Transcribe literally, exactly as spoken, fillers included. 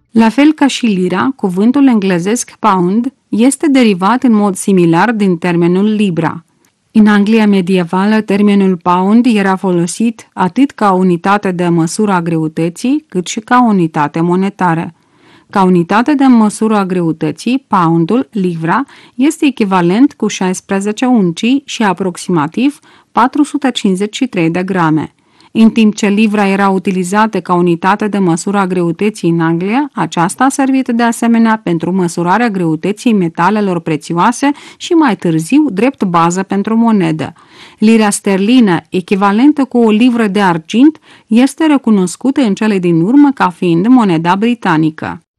La fel ca și lira, cuvântul englezesc pound este derivat în mod similar din termenul libra. În Anglia medievală, termenul pound era folosit atât ca unitate de măsură a greutății, cât și ca unitate monetară. Ca unitate de măsură a greutății, poundul, livra, este echivalent cu șaisprezece uncii și aproximativ patru sute cincizeci și trei de grame. În timp ce livra era utilizată ca unitate de măsură a greutății în Anglia, aceasta a servit de asemenea pentru măsurarea greutății metalelor prețioase și mai târziu drept bază pentru monedă. Lira sterlină, echivalentă cu o livră de argint, este recunoscută în cele din urmă ca fiind moneda britanică.